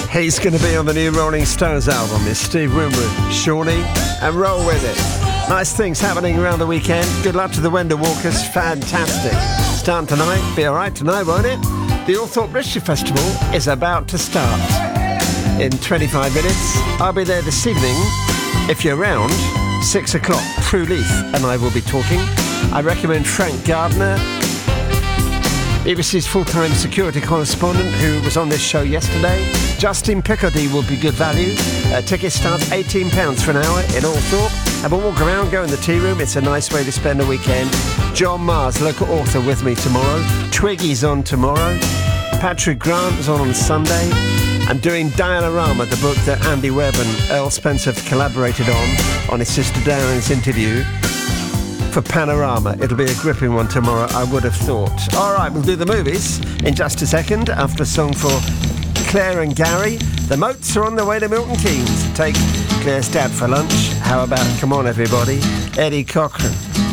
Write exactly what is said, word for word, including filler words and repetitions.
He's going to be on the new Rolling Stones album. It's Steve Winwood, Shawnee, and roll with it. Nice things happening around the weekend. Good luck to the Wender Walkers. Fantastic. Starting tonight. Be all right tonight, won't it? The Althorpe Literature Festival is about to start in twenty-five minutes. I'll be there this evening. If you're around, six o'clock, Prue Leith and I will be talking. I recommend Frank Gardner, B B C's full-time security correspondent who was on this show yesterday. Justin Picardy will be good value. Uh, tickets start eighteen pounds for an hour in Althorpe. Have a walk around, go in the tea room. It's a nice way to spend a weekend. John Mars, local author, with me tomorrow. Twiggy's on tomorrow. Patrick Grant is on on Sunday. I'm doing Dianorama, the book that Andy Webb and Earl Spencer have collaborated on, on his sister Darren's interview. For Panorama. It'll be a gripping one tomorrow, I would have thought. All right, we'll do the movies in just a second after a song for Claire and Gary. The Moats are on the way to Milton Keynes to take Claire's dad for lunch. How about Come On Everybody, Eddie Cochran.